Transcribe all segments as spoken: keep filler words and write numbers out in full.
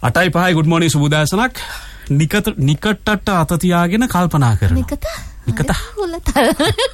අටයි පහයි good morning සුබෝදෑසනක්. නිකට නිකටට අත තියාගෙන කල්පනා කරනවා. නිකත? නිකත. හොලතර.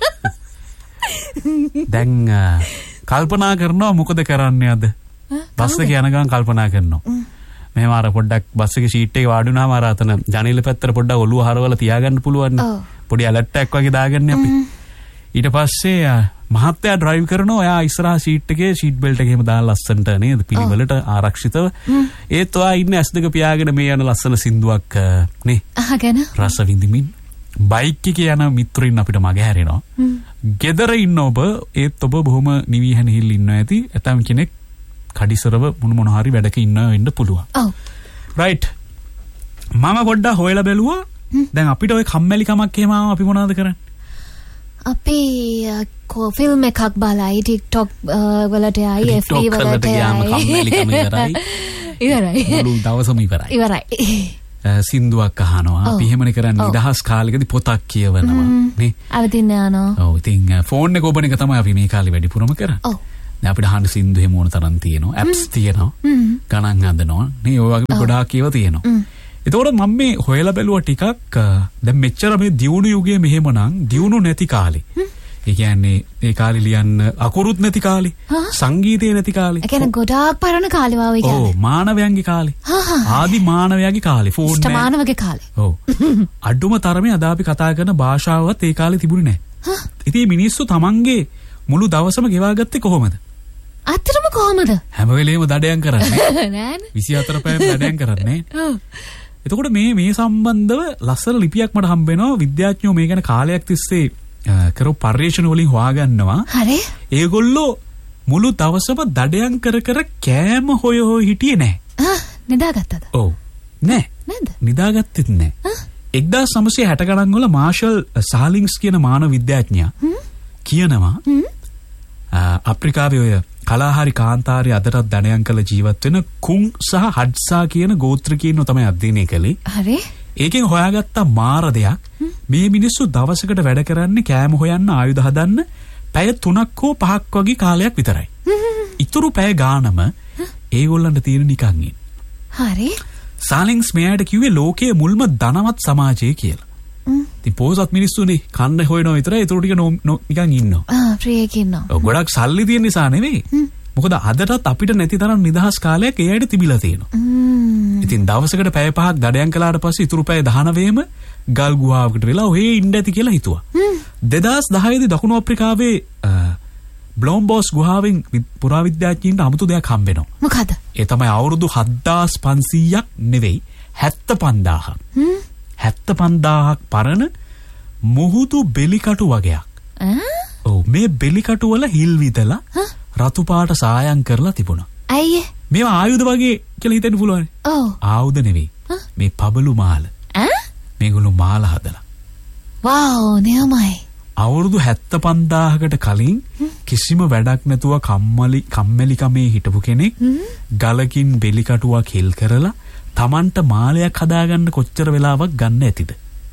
දැන් කල්පනා කරනවා මොකද කරන්නේ අද? බස් එකේ යන ගමන් කල්පනා කරනවා. මෙහෙම අර පොඩ්ඩක් බස් එකේ සීට් එකේ වාඩි වුණාම අර අතන ජනේල පැත්තට පොඩ්ඩක් ඔළුව හරවලා තියාගන්න පුළුවන් නේ. පොඩි ඇලර්ට් එකක් වගේ දාගන්නේ අපි. ඊට පස්සේ මහත්තයා ඩ්‍රයිව් කරනවා. එයා ඉස්සරහා සීට් එකේ සීට් බෙල්ට් එක එහෙම දාලා ලස්සනට නේද පිළිවෙලට ආරක්ෂිතව. ඒත් ඔයා ඉන්නේ ඇස් දෙක පියාගෙන මේ යන ලස්සන සින්දුවක් නේ. අහගෙන රස විඳිමින් බයික් එකේ යන මිත්‍රින් අපිට මග හැරෙනවා. ගෙදර ඉන්න ඔබ ඒත් ඔබ බොහොම නිවිහන හිල් ඉන්නවා ඇති. ඇතම් කෙනෙක් කඩිසරව මොන මොන හරි වැඩක ඉන්නවා වෙන්න පුළුවන්. ඔව්. රයිට්. මම පොඩ්ඩක් හොයලා බැලුවා. දැන් අපිට ওই කම්මැලි කමක් එහෙම ආවම අපි මොනවද කරන්නේ? අපි කො ෆිල්ම් එකක් බලයි TikTok වලට යයි F B වලට යයි. ඉවරයි. මුළු දවසම ඉවරයි. ඉවරයි. සින්දුවක් අහනවා. අපි එහෙමනේ කරන්නේ නිදහස් කාලෙකදී පොතක් කියවනවා නේ. අවදින්න යනවා. ඔව් ඉතින් ෆෝන් එක ඔබන එක තමයි අපි මේ කාලේ වැඩිපුරම කරන්නේ. ඔව්. දැන් අපිට අහන්න සින්දු එහෙම ඕන තරම් තියෙනවා. ඇප්ස් තියෙනවා. ගණන් හදනවා. නේ ඔය වගේ ගොඩාක් ඒවා තියෙනවා. එතකොට මම මේ හොයලා බැලුවා ටිකක් දැන් මෙච්චර මේ දියුණු යුගයේ මෙහෙමනම් දියුණු නැති කාලේ. ඒ කියන්නේ ඒ කාලේ ලියන්න අකුරුත් නැති කාලේ. සංගීතේ නැති කාලේ. ඒ කියන්නේ ගොඩාක් පරණ කාලේ වාවේ කියන්නේ. ඔව් මානවයන්ගේ කාලේ. ආදි මානවයාගේ කාලේ. ෆෝන් නැහැ. මානවගේ කාලේ. ඔව්. අඩුම තරමේ අද අපි කතා කරන භාෂාවවත් ඒ කාලේ තිබුණේ නැහැ. ඉතින් මිනිස්සු තමන්ගේ මුළු දවසම ගෙවා ගත්තේ කොහොමද? අතරම කොහොමද? හැම වෙලේම දඩයන් කරන්නේ. නෑනේ. විසිහතර පැය දඩයන් කරන්නේ. ඔව්. එතකොට මේ මේ සම්බන්ධව ලස්සන ලිපියක් මට හම්බ වෙනවා. විද්‍යාඥයෝ මේ ගැන කාලයක් තිස්සේ කරපු පර්යේෂණ වලින් හොයාගන්නවා. හරි. ඒගොල්ලෝ මුළු දවසම දඩයන් කර කර කෑම හොය හොය හිටියේ නැහැ. ආ නිදාගත්තද? ඔව්. නෑ. නේද? නිදාගත්තෙත් නෑ. එක්දාස් නවසිය හැට ගණන් වල මාෂල් සාලින්ග්ස් කියන මානව විද්‍යාඥයා කියනවා අප්‍රිකාවේ ඔය කලාහාරි කාන්තාරයේ අදටත් දඩයන් කළ ජීවත් වෙන කුන් සහ හඩ්සා කියන ගෝත්‍රිකයින්ව තමයි අධ්‍යයනය කළේ. හරි. ඒකෙන් හොයාගත්ත මාර දෙයක් මේ මිනිස්සු දවසකට වැඩ කරන්නේ කෑම හොයන්න ආයුධ හදන්න පැය තුනක් හෝ පහක් වගේ කාලයක් විතරයි. ඉතුරු පැය ගානම ඒගොල්ලන්ට තියෙන නිකන් ඉන්න. හරි. සාලින්ග්ස් මෙයාට කිව්වේ ලෝකයේ මුල්ම ධනවත් සමාජය කියලා. ඉතින් පොසත් මිනිස්සුනේ කන්න හොයනවා විතරයි ඒතර ටික නිකන් ඉන්නවා. ආ ප්‍රියෙක් ඉන්නවා. ඔව් ගොඩක් සල්ලි තියෙන නිසා නෙවෙයි. මොකද අදටත් අපිට නැති තරම් නිදහස් කාලයක් ඒ අයට තිබිලා තියෙනවා. ඉතින් දවසකට පැය පහක් දඩයන් කළාට පස්සේ ඉතුරු පැය දහනවයේම ගල් ගුහාවකට වෙලා ඔහේ ඉන්න ඇති කියලා හිතුවා. දෙදාස් දහය දී දකුණු අප්‍රිකාවේ බ්ලොම්බෝස් ගුහාවෙන් පුරාවිද්‍යාඥයින්ට අමුතු දෙයක් හම්බ වෙනවා. මොකද? ඒ තමයි අවුරුදු හත්දාස් පන්සීයක් නෙවෙයි හැත්තෑ පන්දාහක්. හැත්තෑ පන්දාහක් පරණ මුහුදු බෙලිකටු වගේක්. ඔව් මේ බෙලිකටු වල හිල් විදලා රතු පාට සායම් කරලා තිබුණා. අයියේ මේවා ආයුධ වගේ කියලා හිතෙන්න පුළුවන්. ඔව්. ආයුධ නෙවෙයි. මේ පබළු මාල. ඈ? මේගොල්ලෝ මාල හදලා. වව් නියමයි. අවුරුදු හැත්තෑ පන්දාහකට කලින් කිසිම වැඩක් නැතුව කම්මලි කම්මැලිකමේ හිටපු කෙනෙක් ගලකින් බෙලිකටුවක් හිල් කරලා තමන්ට මාලයක් හදාගන්න කොච්චර වෙලාවක් ගන්න ඇතිද?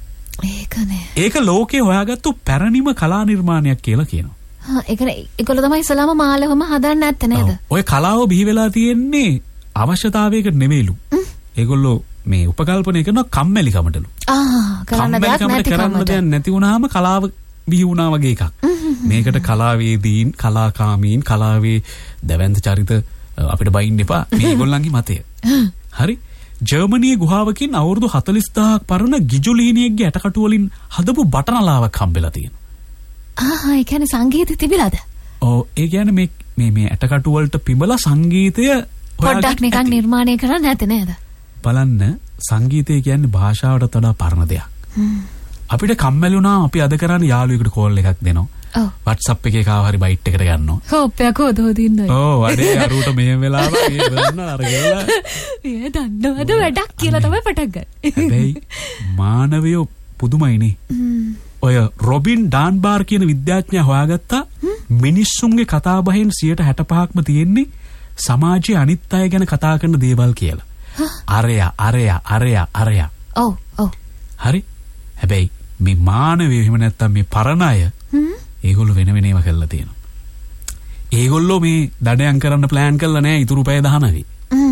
ඒකනේ. ඒක ලෝකේ හොයාගත්තු පැරණිම කලා නිර්මාණයක් කියලා කියනවා. හා ඒකනේ ඒගොල්ලෝ තමයි ඉස්සලාම මාලවම හදන්න නැත්තේ නේද? ඔය කලාව බිහි වෙලා තියෙන්නේ අවශ්‍යතාවයකට නෙවෙයිලු. ඒගොල්ලෝ මේ උපකල්පනය කරන කම්මැලිකමටලු. ආ කරන්න දෙයක් නැති කරන්න දෙයක් නැති වුණාම කලාව බිහි වුණා වගේ එකක්. මේකට කලාවේදීන් කලාකාමීන් කලාවේ දැවැන්ත චරිත අපිට බයින්න එපා. මේ ඒගොල්ලන්ගේ මතය. හරි. ජර්මනියේ ගුහාවකින් අවුරුදු හතළිස් දහසක් පරණ ගිජුලීනියෙක්ගේ ඇටකටු වලින් හදපු බටනලාවක් හම්බෙලා තියෙනවා. ආ ඒ කියන්නේ සංගීතය තිබිලාද? ඔව් ඒ කියන්නේ මේ මේ මේ ඇටකටු වලට පිඹලා සංගීතය පොඩ්ඩක් නිකන් නිර්මාණය කරන්න නැති නේද? බලන්න සංගීතය කියන්නේ භාෂාවට වඩා පරණ දෙයක්. අපිට කම්මැලි වුණා අපි අද කරන්නේ යාළුවෙකුට කෝල් එකක් දෙනවා. ඔව්. WhatsApp එකේ කාව හරි බයිට් එකට ගන්නවා. හොප්පයක් හොදෝදින්නයි. ඔව් අඩේ අරුට මෙහෙම වෙලාව මේ බලන්න අරගෙන. මේ දන්නවද වැඩක් කියලා තමයි පටන් ගන්න. හැබැයි මානවයෝ පුදුමයිනේ. ඔය රොබින් ඩාන්බාර් කියන විද්‍යාඥයා හොයාගත්තා මිනිස්සුන්ගේ කතා බහෙන් සියයට හැටපහක්ම තියෙන්නේ සමාජයේ අනිත් අය ගැන කතා කරන දේවල් කියලා. අරයා අරයා අරයා අරයා. ඔව් ඔව්. හරි. හැබැයි මේ මානවයෝ එහෙම නැත්තම් මේ පරණ අය ඒගොල්ලෝ වෙන වෙනම කරලා තියෙනවා. ඒගොල්ලෝ මේ දඩයන් කරන්න ප්ලෑන් කරලා නැහැ ඉතුරු පැය දහනවි.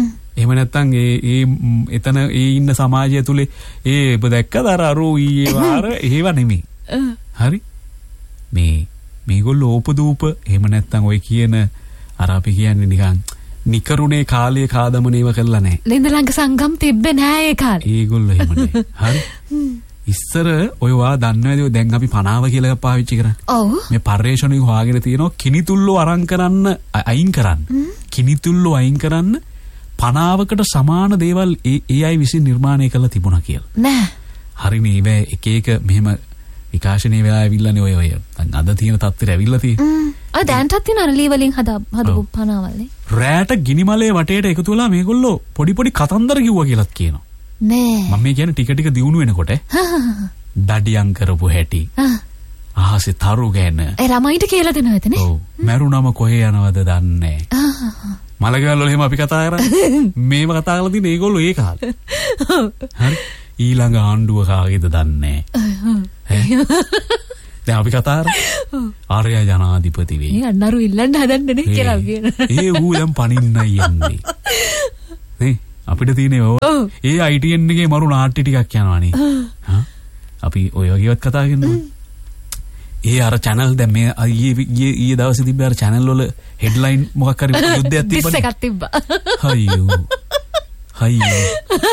එහෙම නැත්නම් ඒ ඒ එතන ඒ ඉන්න සමාජය තුලේ ඒ ඔබ දැක්කද අර අර ඊයේ වාර ඒව නෙමෙයි. හරි? මේ මේගොල්ලෝ ඕපදූප එහෙම නැත්නම් ඔය කියන අර අපි කියන්නේ නිකන් නිකරුණේ කාලයේ කාදමනේව කරලා නැහැ. ලින්ද ළඟ සංගම් තිබ්බේ නැහැ ඒ කාලේ. ඒගොල්ලෝ එහෙම නැහැ. හරි? ඉස්සර ඔය වා දන්නවද දැන් අපි පනාව කියලා එකක් පාවිච්චි කරන්නේ. ඔව්. මේ පර්යේෂණික හොයාගෙන තියෙනවා කිනිතුල්ලෝ අරන් කරන්න අයින් කරන්න. කිනිතුල්ලෝ අයින් කරන්න පනාවකට සමාන දේවල් ඒ ඒ අය විසින් නිර්මාණය කරලා තිබුණා කියලා. නෑ. හරිනේ මේ එක එක මෙහෙම විකාශනයේ වෙලා ඇවිල්ලානේ ඔය ඔය. දැන් අද තියෙන තත්ත්වෙට ඇවිල්ලා තියෙන්නේ. ආ දැන්ටත් තියෙන අර ලී වලින් හදා හදපු පනාවල්නේ. රෑට ගිනිමලේ වටේට එකතු වෙලා මේගොල්ලෝ පොඩි පොඩි කතන්දර කිව්වා කියලාත් කියනවා. නෑ. මම මේ කියන්නේ ටික ටික දියුණු වෙනකොට දඩියම් කරපු හැටි. අහසේ තරු ගැන. ඒ ළමයින්ට කියලා දෙනවද නේ? ඔව්. මැරුණම කොහේ යනවද දන්නේ නැහැ. මලගල් වල එහෙම අපි කතා කරන්නේ. මේව කතා කරලා තියෙන ඒගොල්ලෝ ඒ කාලේ. හරි. ඊළඟ ආණ්ඩුව කාගේද දන්නේ නැහැ. දැන් අපි කතා කරා ආර්ය ජනාධිපති වෙයි. ඒ අන්නරු ඉල්ලන්න හදන්නේ නේ කියලා කියන. ඒ ඌ දැන් පනින්නයි යන්නේ. නේ අපිට තියෙන්නේ ඔය ඒ ආයි ටි එන් එකේ මරු නාට්‍ය ටිකක් යනවා නේ. හා අපි ඔය වගේවත් කතා කරනවා. ඒ අර channel දැන් මේ ඊයේ ඊයේ දවසේ තිබ්බ අර channel වල headline මොකක් හරි යුද්ධයක් තිබ්බනේ. ඩිස් එකක් තිබ්බා. අයියෝ. අයියෝ.